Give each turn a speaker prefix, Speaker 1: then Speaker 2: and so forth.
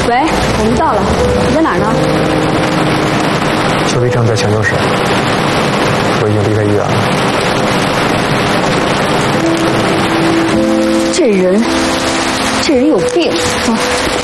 Speaker 1: 喂，我们到了，你在哪儿呢？
Speaker 2: 邱丽正在抢救室，我已经离开医院了。
Speaker 1: 这人有病啊！